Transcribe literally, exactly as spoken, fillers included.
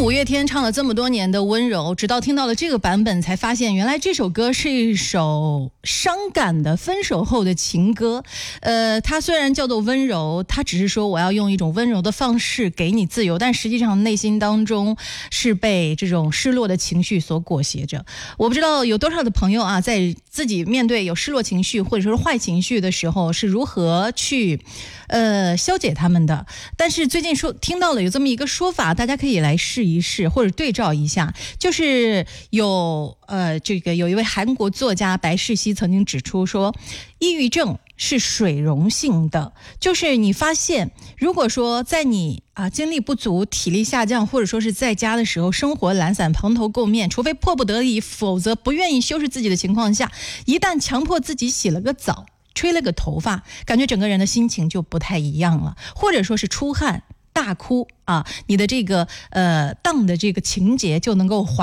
五月天唱了这么多年的温柔，直到听到了这个版本才发现原来这首歌是一首伤感的分手后的情歌。呃，它虽然叫做温柔，它只是说我要用一种温柔的方式给你自由，但实际上内心当中是被这种失落的情绪所裹挟着。我不知道有多少的朋友啊，在自己面对有失落情绪或者说是坏情绪的时候是如何去呃消解他们的。但是最近说听到了有这么一个说法，大家可以来试一试或者对照一下，就是有呃这个有一位韩国作家白世熙曾经指出说，抑郁症是水溶性的，就是你发现如果说在你啊精力不足、体力下降，或者说是在家的时候生活懒散、蓬头垢面，除非迫不得已，否则不愿意修饰自己的情况下，一旦强迫自己洗了个澡、吹了个头发，感觉整个人的心情就不太一样了，或者说是出汗大哭啊，你的这个呃荡的这个情节就能够缓